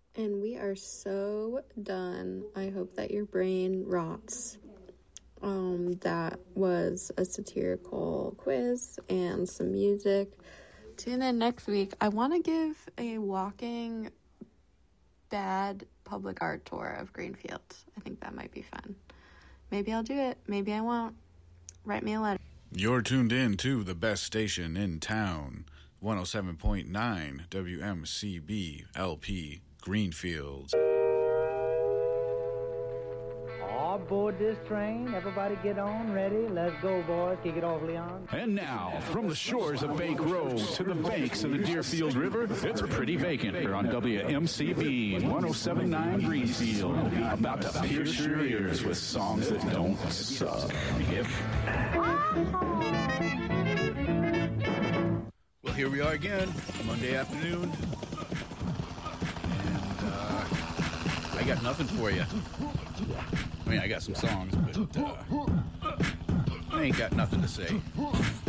And we are so done. I hope that your brain rots. That was a satirical quiz and some music. Tune in next week. I want to give a walking bad public art tour of Greenfield. I think that might be fun. Maybe I'll do it. Maybe I won't. Write me a letter. You're tuned in to the best station in town, 107.9 WMCB LP Greenfield. All aboard this train. Everybody get on, ready. Let's go, boys. Kick it off, Leon. And now, from the shores of Bank Road to the banks of the Deerfield River, it's Pretty Vacant here on WMCB 107.9 Greenfield. About to pierce your ears with songs that don't suck. Well, here we are again, Monday afternoon, and I got nothing for you. I mean, I got some songs, but I ain't got nothing to say.